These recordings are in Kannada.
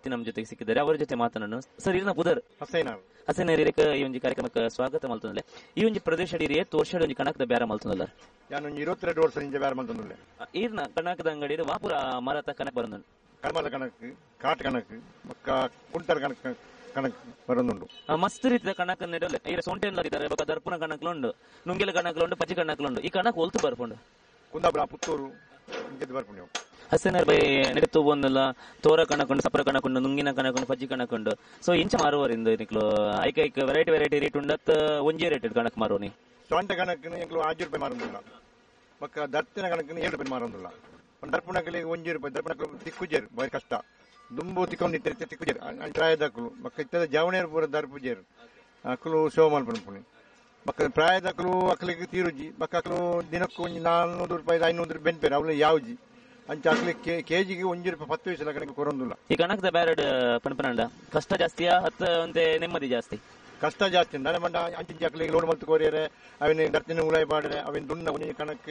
ವ್ಯಕ್ತಿ ನಮ್ಮ ಜೊತೆಗೆ ಸಿಕ್ಕಿದ್ದಾರೆ. ಅವರ ಜೊತೆ ಮಾತನಾಡೋಣ. ಸರ್, ಇರ್ನ ಪುದರ್ ಹಸೇನ ಈ ಒಂದು ಕಾರ್ಯಕ್ರಮಕ್ಕೆ ಸ್ವಾಗತ ಮಲ್ತನಲ್ಲ. ಈ ಒಂದು ಪ್ರದೇಶ ತೋರ್ಷಡ್ ಒಂದು ಕಣಕದ ಬ್ಯಾರ ಮಲ್ತನಲ್ಲ. ನಾನು 22 ವರ್ಷ ಇಂಜ ಬ್ಯಾರ ಮಲ್ತನಲ್ಲ. ಈರ್ನ ಕಣಕದ ಅಂಗಡಿ ವಾಪುರ ಮರತ ಕಣಕ್ ಬರೋದು ಕರ್ಮದ ಕಣಕ್ ಕಾಟ್ ಕಣಕ್ ಮಕ್ಕ ಕುಂಟರ್ ಕಣಕ್ ಕಣಕ್ ಬರೋದುಂಡು. ಮಸ್ತ್ ರೀತಿಯ ಕಣಕ್ ನೆಡಲೆ ಈಗ ಸೊಂಟೆಲ್ಲ ದರ್ಪುನ ಕಣಕ್ಲುಂಡು, ನುಂಗೆಲ ಕಣಕ್ಲುಂಡು, ಪಚ್ಚಿ ಕಣಕ್ಲುಂಡು. ಈ ಕಣಕ್ ಒಲ್ತು ಬರ್ಕೊಂಡು ಕುಂದಾಪುರ ಪುತ್ತೂರು ಬರ್ಕೊಂಡು ಹಸೇನರ್ ಬೈ ನೆಡೆತು ಒಂದಲ್ಲ ತೋರ ಕಣಕೊಂಡು, ಸಪ್ರ ಕಣಕೊಂಡು, ನುಂಗಿನ ಕಣಕೊಂಡು, ಪಜ್ಜಿ ಕಣಕೊಂಡು. ಸೊ ಇಂಚ ಮಾರುವರಿಂದ ನಿಕ್ಲು ಐಕ ವೆರೈಟಿ ರೇಟ್ ಉಂಡತ್ ಒಂಜೇ ರೇಟ್ ಕಣಕ್ ಮಾರೋನಿ. ಸೊಂಟ ಕಣಕ್ಕಿನ ಎಂಕ್ಲು ₹5 ಮಾರೋದಿಲ್ಲ. ಮಕ್ಕ ದರ್ತಿನ ಕಣಕ್ಕಿನ ₹7 ಮಾರೋದಿಲ್ಲ. ದರ್ಪಣಕ್ಕೆ ₹1 ದರ್ಪಣಕ್ಕೆ ತಿಕ್ಕುಜೇರು ಬಾರಿ ಕಷ್ಟ. ದುಂಬು ತಿಕ್ಕೊಂಡಿರ್ತಾರೆ ತಿಕ್ಕುಜೇರು ಪ್ರಾಯದಕ್ಕಲು ಮಕ್ಕ ಇತ್ತದ ಜವಣೇರು ಪೂರ ದರ್ಪುಜೇರು ಅಕ್ಕಲು ಸೇವ್ ಮಾಡ್ಕೊಂಡು ಮಕ್ಕ ಪ್ರಾಯದಕ್ಕಲು ಅಕ್ಕಲಿಗೆ ತೀರುಜಿ ಮಕ್ಕ ಅಕ್ಕಲು ದಿನಕ್ಕೂ ₹400 ₹500 ಬೆನ್ಪೇರು ಅವಳು ಯಾವ್ಜಿ ಅಂಚ ಅಕ್ಕಲಿಗೆ ಕೆಜಿಗೆ ₹1 10 ಪೈಸೆ ಕಡೆಗೆ ಕೊರೊಂದಿಲ್ಲ. ಈ ಕಣಕದ ಬ್ಯಾರಡ್ ಪಣಪನಂಡ ಕಷ್ಟ ಜಾಸ್ತಿಯಾ ಅಥವಾ ಒಂದೇ ನೆಮ್ಮದಿ ಜಾಸ್ತಿ? ಕಷ್ಟ ಜಾಸ್ತಿ. ನನ್ನ ಮಂಡ ಅಂಚಿಂಚಿ ಅಕ್ಕಲಿಗೆ ಲೋಡ್ ಮಲ್ತು ಕೋರಿಯರೆ ಅವನ ದರ್ತಿನ ಉಳಾಯಿ ಪಾಡ್ರೆ ಅವನ ದುಣ್ಣ ಒಂದೇ ಕಣಕ್ಕೆ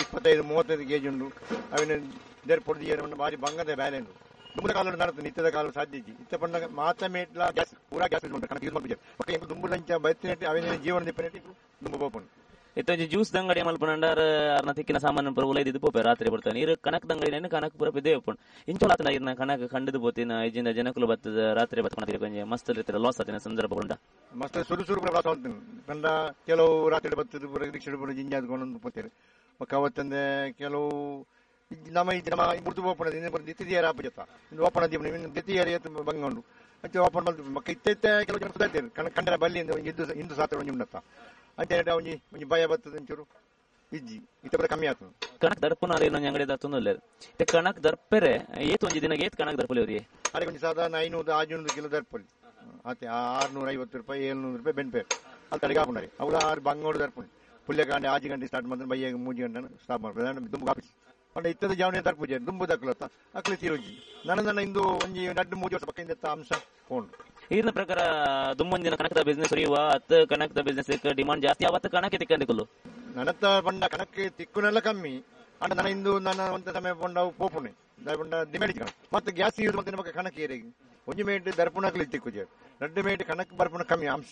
25-30 ಕೆಜಿ ಉಂಡು. ಅವನ ದೇರ್ ಪೊಡ್ದಿಯರ ಬಾರಿ ಬಂಗದ ಬ್ಯಾಲೆ ಉಂಟು. ದುಂಬುದ ಕಾಲ ನಡತು ನಿತ್ಯದ ಕಾಲ ಸಾಧ್ಯ ಇತ್ತ ಪಂಡ ಮಾತ ಮೇಟ್ಲ ಗ್ಯಾಸ್ ಪೂರಾ ಗ್ಯಾಸ್ ಕಣಕ್ಕೆ ಯೂಸ್ ಮಾಡ್ಬಿಟ್ಟು ಮಕ್ಕ ದುಂಬು ಲಂಚ ಬೈತಿನಟ್ಟಿ ಅವನ ಜೀವನ ದಿಪ್ಪನೆಟ್ಟಿ ದುಂಬು ಬೋಪುಂಡು. ಇತ್ತ ಜ್ಯೂಸ್ ದಂಗಡಿ ಮಲ್ಪನಂಡಾರ ಅರ್ನ ತಿಕ್ಕಿನ ಸಾಮಾನು ಪುರ ಉಲೈದಿದ್ದು ಪೋಪೆ ರಾತ್ರಿ ಬರ್ತಾನೆ. ನೀರು ಕನಕ ದಂಗಡಿ ಕನಕ ಪುರ ಬಿದ್ದೇ ಹೋಗ್ಕೊಂಡು ಇಂಚೋಲಾತನ ಇರ್ನ ಕನಕ ಕಂಡದು ಬೋತಿನ ಐಜಿಂದ ಜನಕುಲು ಬತ್ತದ ರಾತ್ರಿ ಬತ್ಕೊಂಡು ಕೊಂಚ ಮಸ್ತ್ ರೀತಿಯ ಲಾಸ್ ಆತಿನ ಸಂದರ್ಭ ಉಂಡ. ಮಸ್ತ್ ಸುರು ಲಾಸ್ ಆಗ್ತೀನಿ ಕಂಡ ಕೆಲವು ರಾತ್ರಿ ಬತ್ತದ ಪುರ ರಿಕ್ಷೆ ಪುರ ಜಿಂಜಾದ್ಕೊಂಡು ಪೋತೇರು ಮಕ್ಕ ಅವತ್ತಂದೆ ಕೆಲವು ನಮ್ಮ ಮುರ್ದು ಓಪನ್ ದಿತ್ತಿಯಾರ ಹಬ್ಬ ಓಪನ್ ದಿತ್ತಿಯಾರ ಬಂಗೊಂಡು ಅಂಚೆ ಓಪನ್ ಬಂದು ಮಕ್ಕ ಇತ್ತ ಕೆಲವು ಜನ ಸುಧಾರ್ತಾರೆ ಕಂಡರ ಬಲ್ಲಿ ಹಿಂದೂ ಸಾತ್ರ ಒಂಜಿ ಉಂಡತ್ತ ಅಂತ ಒಂಜಿ ಭಯ ಬರ್ತದೆ ಒಂಚೂರು ಇಜ್ಜಿ ಇತ್ತ ಕಮ್ಮಿ ಆಗ್ತದೆ. ಕಣಕ್ ದರ್ಪನ ಅಂಗಡಿ ದತ್ತೊಂದು ಕಣಕ್ ದರ್ಪೆರೆ ಏತ್ ಒಂಜಿ ದಿನ ಏತ್ ಕಣಕ್ ದರ್ಪಲಿ ಅವ್ರಿಗೆ ಅರೆ ಒಂಜಿ ಸಾಧಾರಣ 500-600 ಕಿಲೋ ದರ್ಪಲಿ ಆತೆ ₹650 ₹700 ಬೆನ್ಪೇರು ಅದು ಕಡೆಗೆ ಹಾಕೊಂಡ್ರಿ ಅವ್ರು 6 ಬಂಗೋಡು ದರ್ಪಣಿ ಪುಲ್ಯ ಗಂಟೆ 6 ಗಂಟೆ ಸ್ಟಾರ್ಟ್ ಮಾಡಿದ್ರೆ ಬೈಯಾಗ 3 ಗಂಟೆ ಸ್ಟಾಪ್ ಮಾಡ್ಬೋದು ದುಂಬು ಕಾಪಿಸಿ ಅಂದ್ರೆ ಇತ್ತದ ಜಾವಣಿ ತರ್ಪೂಜೆ ದುಂಬು ದಕ್ಕಲತ್ತ ಅಕ್ಲಿ ತೀರುಜಿ ನನ್ನ ಇಂದು ಒಂಜಿ 2-3 ವರ್ಷ ಪಕ್ಕ ಅಂಶ ಕೊಂಡು. ಈಗಿನ ಪ್ರಕಾರ ದುಮ್ಮಂದಿನ ಕಣಕದ ಬಿಸ್ನೆಸ್ ಹೊರಿಯುವ ಅತ್ತ ಕಣಕದ ಬಿಸ್ನೆಸ್ ಡಿಮಾಂಡ್ ಜಾಸ್ತಿ ಅವತ್ತು ಕಣಕ್ಕೆ ತಿಕ್ಕಂದಿಕ್ಕಲು ನನ್ನತ್ತ ಬಂಡ ಕಣಕ್ಕೆ ತಿಕ್ಕುನೆಲ್ಲ ಕಮ್ಮಿ ಅಂಡ ನನ್ನ ಇಂದು ನನ್ನ ಒಂದ ಸಮಯ ಬಂಡ ಪೋಪುಣೆ ಬಂಡ ಡಿಮ್ಯಾಂಡ್ ಮತ್ತೆ ಗ್ಯಾಸ್ ಯೂಸ್ ಮಾಡ್ತೀನಿ ಮಕ್ಕ ಕಣಕ್ಕೆ ಏರಿಗೆ ಒಂಜಿ ಮೇಟ್ ದರ್ಪುಣಕ್ಲಿ ತಿಕ್ಕುಜೆ 2 ಮೇಟ್ ಕಣಕ್ಕೆ ಬರ್ಪುಣ ಕಮ್ಮಿ ಅಂಶ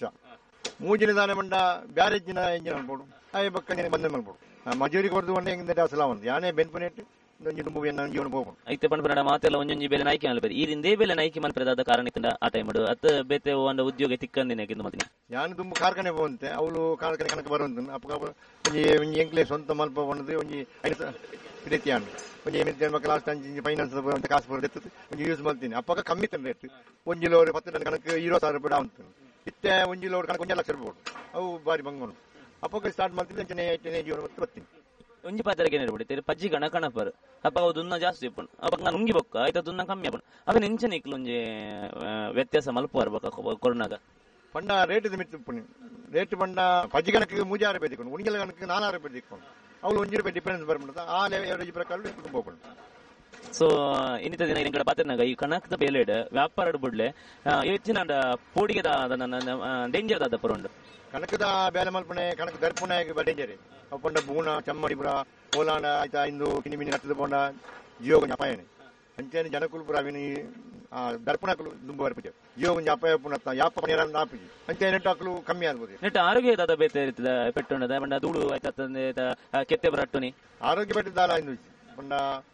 3 ದಾನೆ ಬಂಡ ಬ್ಯಾರೇಜಿನ ಎಂಜಿನ್ ಅನ್ಬೋದು ಅಯ್ಯ ಬಕ್ಕ ಬಂದ ಮಾಡ್ಬೋದು ಮಜೂರಿ ಕೊಡ್ದು ಒಂದೇ ಹೆಂಗಿದೆ ಅಸಲ ಒಂದು ಯಾನೇ ಬೆನ್ಪುನೆಟ್ಟು ಜೀವನ ಹೋಗೋಣ ಐತೆ ಪಂಡ ಮಾತೆಲ್ಲ ಒಂಜೊಂಜಿ ಬೇಲೆ ನಾಯ್ಕೆ ಅನ್ಬೇಕು ಈ ರಿಂದೇ ಬೇಲೆ ನಾಯ್ಕೆ ಮಲ್ಪದ ಕಾರಣಕ್ಕಿಂತ ಆ ಟೈಮ್ ಅತ್ತ ಬೇತೆ ಒಂದು ಉದ್ಯೋಗ ತಿಕ್ಕಂದಿನ ಮತ್ತೆ ಯಾನು ತುಂಬ ಕಾರ್ಖಾನೆ ಹೋಗಂತೆ ಅವಳು ಕಾರ್ಖಾನೆ ಕಣಕ್ಕೆ ಬರುವಂತ ಅಪ್ಪ ಒಂಜಿ ಎಂಕ್ಲೆ ಸ್ವಂತ ಮಲ್ಪ ಬಂದದ್ದು ಒಂಜಿ ರೀತಿ ಅನ್ನು ಒಂಜಿ ಮಕ್ಕಳು ಲಾಸ್ಟ್ ಅಂಚಿ ಫೈನಾನ್ಸ್ ಬರುವಂತ ಕಾಸು ಬರೋದು ಒಂಜಿ ಯೂಸ್ ಮಾಡ್ತೀನಿ ಅಪ್ಪ ಕಮ್ಮಿ ತಂದ್ರೆ ರೇಟ್ ಒಂಜಿ ಲೋರ್ 10 ಕಣಕ್ಕೆ ₹20,000 ಅಂತ ಇತ್ತೆ ಒಂಜಿ ಲೋರ್ ಕಣಕ್ಕೆ ₹1 ಲಕ್ಷ ಅವು ಬಾರಿ ಬಂಗೋಣ ಅಪ್ಪ ಸ್ಟಾರ್ಟ್ ಮಾಡ್ತೀನಿ ಅಂಚನೆ ಜೀವನ ಬರ್ತೀನಿ ಒಂಜಿ ಪಾತ್ರಕ್ಕೆ ನೆರಬಿಡ್ತೀರಿ ಪಜ್ಜಿ ಕಣ ಕಣಪರ್ ಅಪ್ಪ ಅವು ದುನ್ನ ಜಾಸ್ತಿ ಇಪ್ಪಣ್ ಅಪ್ಪ ನಾನು ನುಂಗಿ ಬೊಕ್ಕ ಆಯ್ತಾ ದುನ್ನ ಕಮ್ಮಿ ಅಪ್ಪಣ ಅವ ನೆಂಚ ನಿಕ್ಲು ಒಂಜಿ ವ್ಯತ್ಯಾಸ ಮಲ್ಪುವಾರ ಬೊಕ್ಕ ಕೊರೋನಾಗ ಪಂಡ ರೇಟ್ ಮಿತ್ತುಪ್ಪಣಿ ರೇಟ್ ಪಂಡ ಪಜ್ಜಿ ಕಣಕ್ಕೆ ₹3,000 ತಿಕ್ಕೊಂಡು ಉಣಿಗೆಲ ಕಣಕ್ಕೆ ₹4,000 ತಿಕ್ಕೊಂಡು ಅವಳು ₹1 ಡಿಫರೆನ್ಸ್ ಬರ್ಬಿಡ್ತ ಆ ಲೆವೆಲ್ ಪ್ರಕಾರ ಹೋಗ್ಕೊಂಡು. ಸೊ ಇನ್ನಿತ ದಿನ ಈ ಕಡೆ ಪಾತ್ರನಾಗ ಈ ಕಣಕದ ಬೇಲೆಡ್ ವ್ಯಾಪಾರ ಬಿಡ್ಲೆ ಹೆಚ್ಚಿನ ಪೋಡಿಗೆ ಡೇಂಜರ್ ದಾದ ಪರೋಂಡು ಕನಕದ ಬೇಲೆ ಮಲ್ಪಣೆ ಕನಕ ದರ್ಪಣೆ ಡೇಂಜರ್ ಅಪ್ಪಂಡ ಬೂಣ ಚಮ್ಮಡಿಪುರ ಕೋಲಾಂಡ ಆಯ್ತಾ ಇಂದು ಕಿನಿ ಮಿನಿ ನಟ್ಟದ ಪೋಂಡ ಜಿಯೋಗ ಅಪಾಯನೆ ಅಂಚೆನೆ ಜನಕುಲ್ಪುರ ಅವಿನಿ ದರ್ಪಣಕಲು ದುಂಬು ಬರ್ಪಿಜೆ ಜಿಯೋಗ ಅಪಾಯ ಪುನತ್ತ ಯಾಪ ಪನಿರ ನಾಪಿಜಿ ಅಂಚೆ ನೆಟ್ಟಾಕಲು ಕಮ್ಮಿ ಆಗ್ಬೋದು ನೆಟ್ ಆರೋಗ್ಯ ದಾದ ಬೇತೆ ಇರ್ತದ ಪೆಟ್ಟುಂಡ ಬಂಡ ಧೂಳು ಆಯ್ತಾ ಕೆತ್ತೆ ಬರಟ್ಟುನಿ ಆರೋಗ್ಯ ಪೆಟ್ಟದಾಲ ಇಂದು ಪಂಡ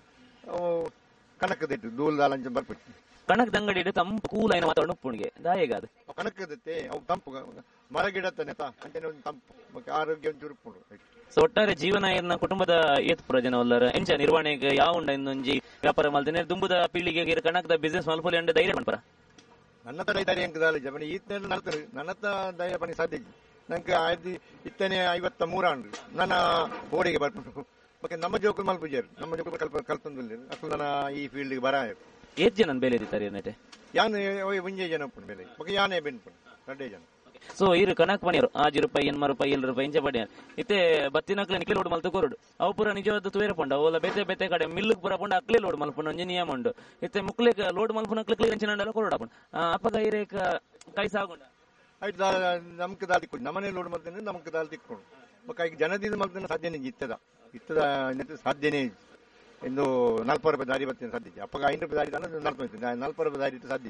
ಕನಕದಿಟ್ಟು ಧೂಳು ದಾಲ ಅಂಚೆ ಬರ್ಪಿಜಿ ಕಣಕ್ ದಂಗಡಿ ತಂಪು ಕೂಲೈನ ವಾತಾವರಣ ಉಪ್ಪುಣಿಗೆ ದಾಯಗಾದ ಕನಕದತ್ತೆ ಅವು ತಂಪು ಮರ ಗಿಡ ತಾನೆ ಅಂಚನೆ ಒಂದು ತಂಪು ಆರೋಗ್ಯ ಒಂಚೂರು ಉಪ್ಪುಂಡು. ಸೊ ಒಟ್ಟಾರೆ ಜೀವನ ಏನ ಕುಟುಂಬದ ಏತ್ ಪ್ರಯೋಜನ ಅಲ್ಲರ ಎಂಚ ನಿರ್ವಹಣೆಗೆ ಯಾವ ಉಂಡ ಇನ್ನೊಂಜಿ ವ್ಯಾಪಾರ ಮಲ್ತೇನೆ ದುಂಬುದ ಪೀಳಿಗೆಗೆ ಕಣಕದ ಬಿಸ್ನೆಸ್ ಮಲ್ಪೊಲಿ ಅಂಡ ಧೈರ್ಯ ಮಾಡ್ಪರ ನನ್ನ ಧೈರ್ಯ ಅಂಕ ದಾಲ ಜಪನಿ ಈತನ ನಲ್ತಾರೆ ನನ್ನತ್ತ ಧೈರ್ಯ ಪಣಿ ಸಾಧ್ಯ ನಂಗೆ ಆಯ್ತು ಇತ್ತನೆ 53 ಆಂಡ್ರು ನನ್ನ ಓಡಿಗೆ ಬರ್ಬಿಟ್ಟು ಮತ್ತೆ ನಮ್ಮ ಜೋಕುಲ್ ಮಲ್ಪುಜಾರು ನಮ್ಮ ಜೋಕುಲ್ ಕಲ್ಪಂದಿಲ್ಲ ಅಸಲು ನನ್ನ ಈ ಫೀಲ್ಡ್ಗೆ ಬರ ಏತ್ ಜನ ಬೇಲೆ ಇರ್ತಾರೆ ನೆಟೆ ಯಾನ್ ಒಂಜೇ ಜನ ಉಪ್ಪು ಬೇಲೆ ಮತ್ತೆ ಯಾನೇ ಬೆನ್ಪುಣ್ 2 ಜನ. ಸೊ ಇರು ಕನಕ್ ಪಣಿಯರು ₹6 ₹8 ಇಂಚ ಪಡಿಯ ಇತ್ತೆ ಬತ್ತಿನಕ್ಲೆ ನಿಕ್ಲೆ ಲೋಡ್ ಮಲ್ತು ಕೊರಡು ಅವು ಪೂರ ನಿಜವಾದ ತೂರ ಪಂಡ ಅವಲ್ಲ ಬೇತೆ ಬೇತೆ ಕಡೆ ಮಿಲ್ಕ್ ಪೂರ ಪಂಡ ಅಕ್ಲೆ ಲೋಡ್ ಮಲ್ಪುಣ ಒಂಜಿ ನಿಯಮ ಉಂಡು ಇತ್ತೆ ಮುಕ್ಲೆ ಲೋಡ್ ಮಲ್ಪುನಕ್ಲೆ ಕ್ಲೀನ್ ಚಿನ್ನಂಡಲ್ಲ ಕೊರಡು ಅಪ್ಪಣ ಅಪ್ಪಗ ಇರೇಕ ಕೈ ಸಾಗುಂಡ ಆಯ್ತು ನಮ್ಗೆ ದಾಲ್ ತಿಕ್ಕೊಂಡು ನಮ್ಮನೆ ಲೋಡ್ ಮಾಡ್ತೇನೆ ನಮ್ಗೆ ದಾಲ್ ತಿಕ್ಕೊಂಡು ಮಕ್ಕ ಈಗ ಜನದಿಂದ ಮಾಡ್ತೇನೆ ಸಾಧ್ಯನೇ ಇತ್ತದ ಸಾಧ್ಯನೇ ಇಂದು ₹40 ದಾರಿ ಬರ್ತೇನೆ ಸಾಧ್ಯ ಅಪ್ಪಗ ₹5 ದಾರಿ ₹40 ದಾರಿ ಇತ್ತು ಸಾಧ್ಯ